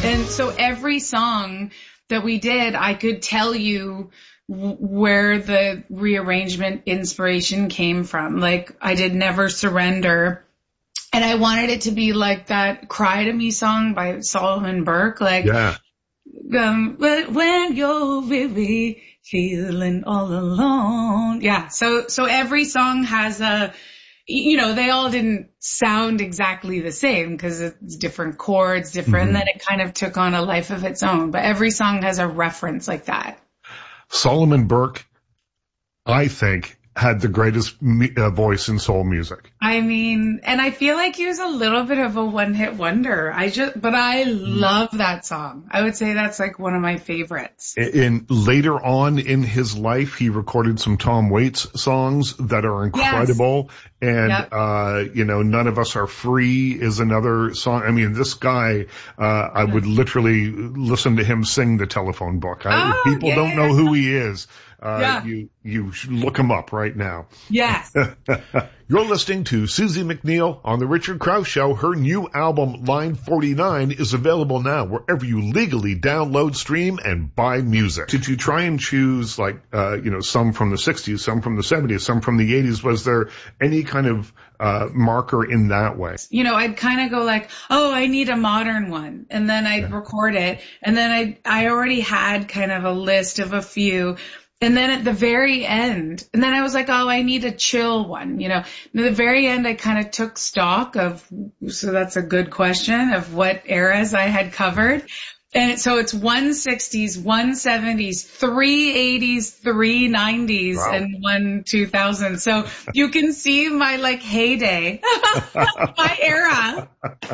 And so every song that we did, I could tell you where the rearrangement inspiration came from. Like I did Never Surrender. And I wanted it to be like that Cry to Me song by Solomon Burke. Like, yeah. When you're really feeling all alone. Yeah. So every song has they all didn't sound exactly the same because it's different chords, different, and then it kind of took on a life of its own. But every song has a reference like that. Solomon Burke, I think, had the greatest voice in soul music. I mean, and I feel like he was a little bit of a one-hit wonder. But I love that song. I would say that's like one of my favorites. And later on in his life, he recorded some Tom Waits songs that are incredible. Yes. And, None of Us Are Free is another song. I mean, this guy, I would literally listen to him sing the Telephone Book. People don't know who he is. You should look him up right now. Yes. You're listening to Susie McNeil on The Richard Krause Show. Her new album, Line 49, is available now wherever you legally download, stream, and buy music. Did you try and choose, some from the 60s, some from the 70s, some from the 80s? Was there any kind of marker in that way? I'd kind of go like, I need a modern one. And then I'd record it. And then I already had kind of a list of a few. And then at the very end, and then I was like, I need a chill one, At the very end, I kind of took stock so that's a good question, of what eras I had covered. And so it's 160s, 170s, 380s, 390s, wow, and 2000. So you can see my heyday, my era.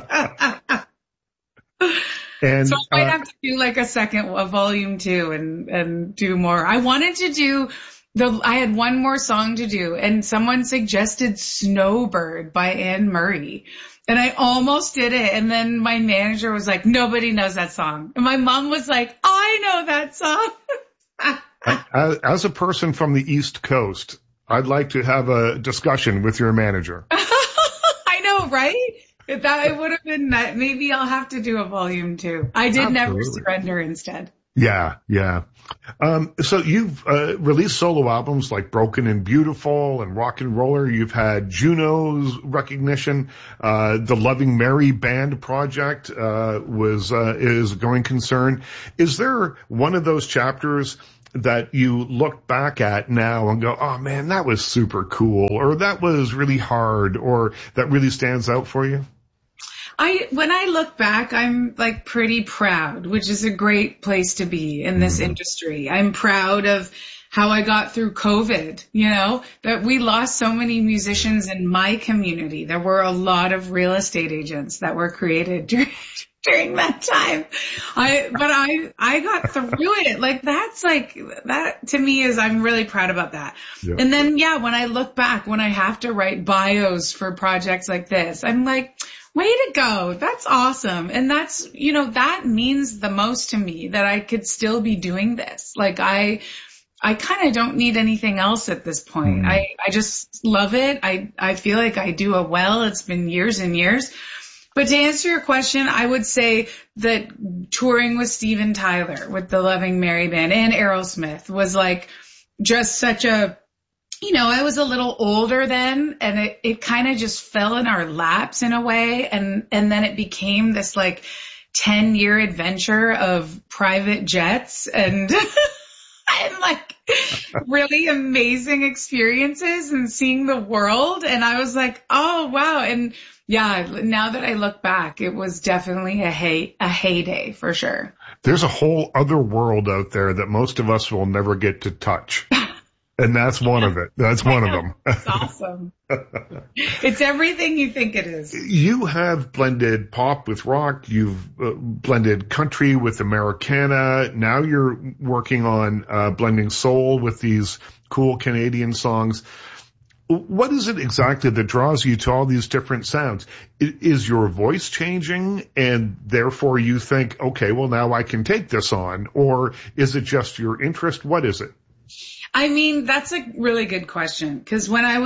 And, so I might have to do a volume 2 and do more. I wanted to do I had one more song to do, and someone suggested Snowbird by Anne Murray. And I almost did it. And then my manager was like, nobody knows that song. And my mom was like, I know that song. As a person from the East Coast, I'd like to have a discussion with your manager. I know, right? It would have been that. Maybe I'll have to do a volume 2. I did Never Surrender instead. Yeah. So you've released solo albums like Broken and Beautiful and Rock and Roller. You've had Juno's recognition. The Loving Mary Band project is a going concern. Is there one of those chapters that you look back at now and go, oh man, that was super cool, or that was really hard, or that really stands out for you? When I look back, I'm pretty proud, which is a great place to be in this industry. I'm proud of how I got through COVID, that we lost so many musicians in my community. There were a lot of real estate agents that were created during that time. I got through it. That to me I'm really proud about that. Yeah. And then, when I look back, when I have to write bios for projects like this, I'm like, way to go. That's awesome. And that's, that means the most to me, that I could still be doing this. I kind of don't need anything else at this point. I just love it. I feel like I do it well. It's been years and years. But to answer your question, I would say that touring with Steven Tyler, with the Loving Mary Band, and Aerosmith was just such a, I was a little older then, and it kind of just fell in our laps in a way. And then it became this 10-year adventure of private jets and, and really amazing experiences and seeing the world. And I was like, oh wow. And yeah, now that I look back, it was definitely a heyday for sure. There's a whole other world out there that most of us will never get to touch. And that's one of it. That's one of them. It's awesome. It's everything you think it is. You have blended pop with rock. You've blended country with Americana. Now you're working on blending soul with these cool Canadian songs. What is it exactly that draws you to all these different sounds? Is your voice changing and therefore you think, okay, well now I can take this on? Or is it just your interest? What is it? I mean, that's a really good question, because when I was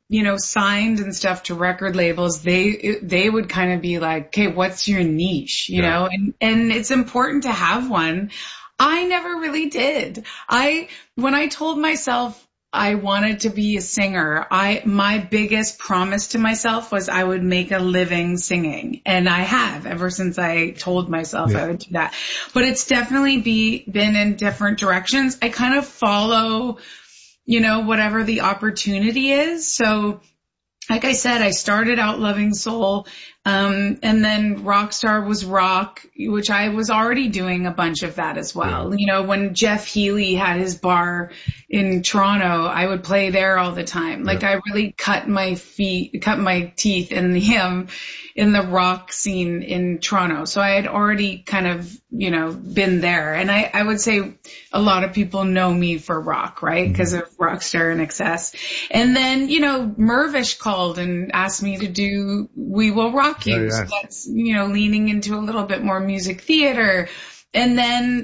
signed and stuff to record labels, they would kind of be like, okay, what's your niche, you know? And it's important to have one. I never really did. When I told myself I wanted to be a singer, my biggest promise to myself was I would make a living singing. And I have ever since I told myself I would do that. But it's definitely been in different directions. I kind of follow, whatever the opportunity is. So like I said, I started out loving soul. And then Rockstar was rock, which I was already doing a bunch of that as well. Yeah. When Jeff Healey had his bar in Toronto, I would play there all the time. Like I really cut my teeth in the rock scene in Toronto. So I had already kind of, been there. And I would say a lot of people know me for rock, right? Because of Rockstar and Excess. And then, Mervish called and asked me to do We Will Rock You. So that's, leaning into a little bit more music theater. And then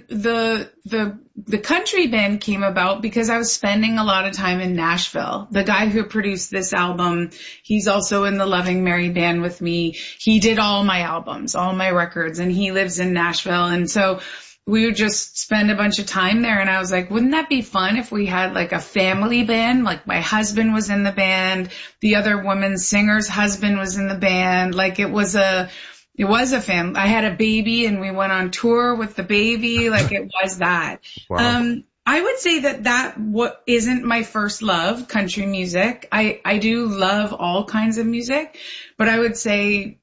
the country band came about because I was spending a lot of time in Nashville. The guy who produced this album, he's also in the Loving Mary band with me. He did all my albums, all my records, and he lives in Nashville. And so we would just spend a bunch of time there. And I was like, wouldn't that be fun if we had like a family band? Like my husband was in the band. The other woman's singer's husband was in the band. Like it was a family. I had a baby and we went on tour with the baby. Like it was that. Wow. I would say that what isn't my first love, country music. I do love all kinds of music, but I would say,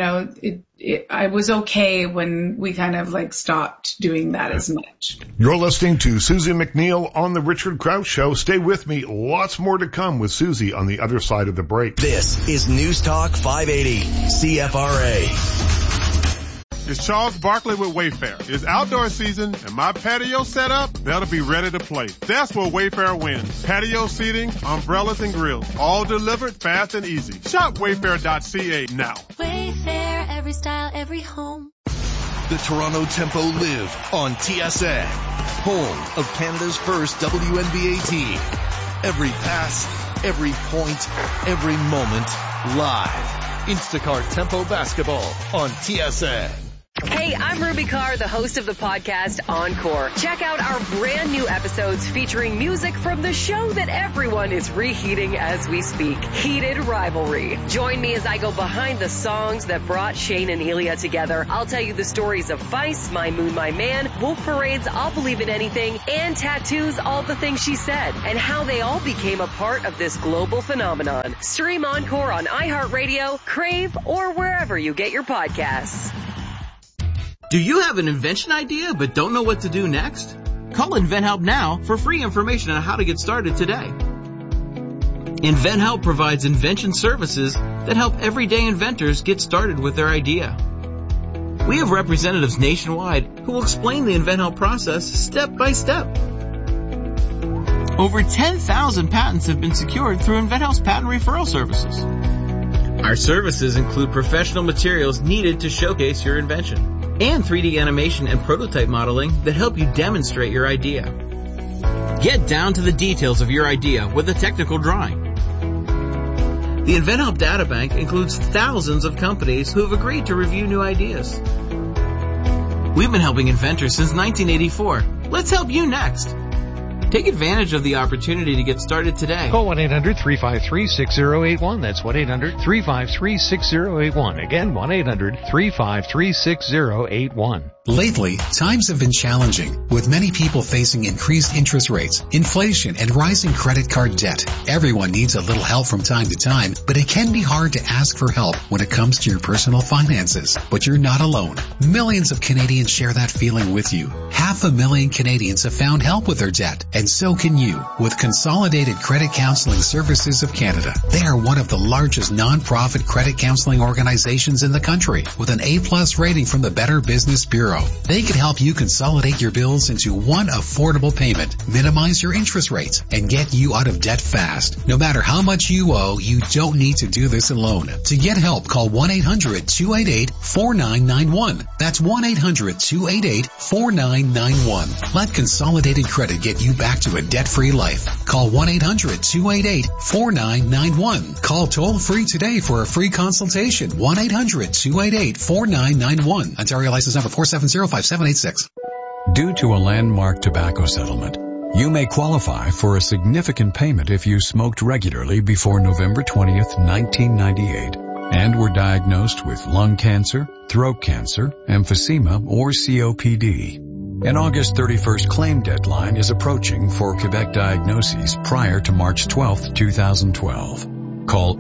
I was okay when we kind of like stopped doing that as much. You're listening to Susie McNeil on the Richard Crouch Show. Stay with me. Lots more to come with Susie on the other side of the break. This is News Talk 580 CFRA. It's Charles Barkley with Wayfair. It's outdoor season and my patio set up, that'll be ready to play. That's where Wayfair wins. Patio seating, umbrellas and grills, all delivered fast and easy. Shop wayfair.ca now. Wayfair, every style, every home. The Toronto Tempo live on TSN, home of Canada's first WNBA team. Every pass, every point, every moment, live. Instacart Tempo Basketball on TSN. Hey, I'm Ruby Carr, the host of the podcast Encore. Check out our brand new episodes featuring music from the show that everyone is reheating as we speak, Heated Rivalry. Join me as I go behind the songs that brought Shane and Elia together. I'll tell you the stories of Vice, My Moon, My Man, Wolf Parade's I'll Believe in Anything, and Tattoo's All the Things She Said, and how they all became a part of this global phenomenon. Stream Encore on iHeartRadio, Crave, or wherever you get your podcasts. Do you have an invention idea but don't know what to do next? Call InventHelp now for free information on how to get started today. InventHelp provides invention services that help everyday inventors get started with their idea. We have representatives nationwide who will explain the InventHelp process step by step. Over 10,000 patents have been secured through InventHelp's patent referral services. Our services include professional materials needed to showcase your invention, and 3D animation and prototype modeling that help you demonstrate your idea. Get down to the details of your idea with a technical drawing. The InventHelp Databank includes thousands of companies who have agreed to review new ideas. We've been helping inventors since 1984. Let's help you next. Take advantage of the opportunity to get started today. Call 1-800-353-6081. That's 1-800-353-6081. Again, 1-800-353-6081. Lately, times have been challenging, with many people facing increased interest rates, inflation, and rising credit card debt. Everyone needs a little help from time to time, but it can be hard to ask for help when it comes to your personal finances. But you're not alone. Millions of Canadians share that feeling with you. 500,000 Canadians have found help with their debt, and so can you with Consolidated Credit Counseling Services of Canada. They are one of the largest non-profit credit counseling organizations in the country, with an A+ rating from the Better Business Bureau. They can help you consolidate your bills into one affordable payment, minimize your interest rates, and get you out of debt fast. No matter how much you owe, you don't need to do this alone. To get help, call 1-800-288-4991. That's 1-800-288-4991. Let Consolidated Credit get you back to a debt-free life. Call 1-800-288-4991. Call toll-free today for a free consultation. 1-800-288-4991. Ontario license number 4705786. Due to a landmark tobacco settlement, you may qualify for a significant payment if you smoked regularly before November 20th, 1998, and were diagnosed with lung cancer, throat cancer, emphysema, or COPD. An August 31st claim deadline is approaching for Quebec diagnoses prior to March 12th, 2012. Call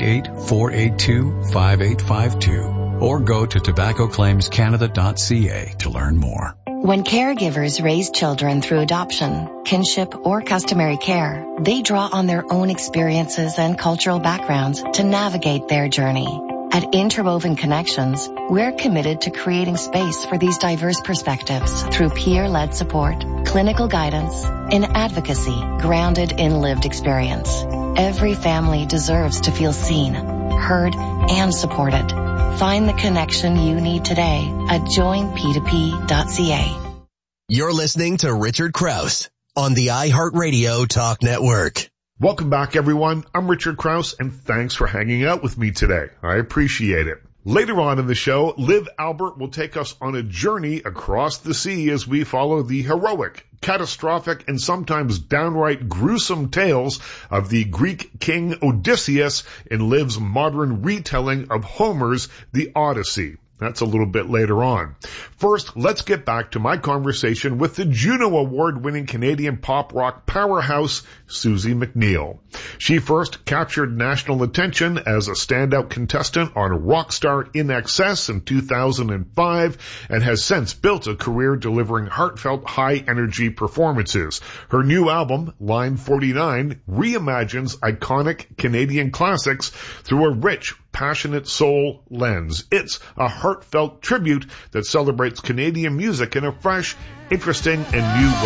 888-482-5852 or go to tobaccoclaimscanada.ca to learn more. When caregivers raise children through adoption, kinship, or customary care, they draw on their own experiences and cultural backgrounds to navigate their journey. At Interwoven Connections, we're committed to creating space for these diverse perspectives through peer-led support, clinical guidance, and advocacy grounded in lived experience. Every family deserves to feel seen, heard, and supported. Find the connection you need today at joinp2p.ca. You're listening to Richard Krause on the iHeartRadio Talk Network. Welcome back, everyone. I'm Richard Krause, and thanks for hanging out with me today. I appreciate it. Later on in the show, Liv Albert will take us on a journey across the sea as we follow the heroic, catastrophic, and sometimes downright gruesome tales of the Greek king Odysseus in Liv's modern retelling of Homer's The Odyssey. That's a little bit later on. First, let's get back to my conversation with the Juno Award-winning Canadian pop rock powerhouse, Suzie McNeil. She first captured national attention as a standout contestant on Rockstar In Excess in 2005 and has since built a career delivering heartfelt, high-energy performances. Her new album, Line 49, reimagines iconic Canadian classics through a rich, passionate soul lens. It's a heartfelt tribute that celebrates Canadian music in a fresh, interesting, and new way.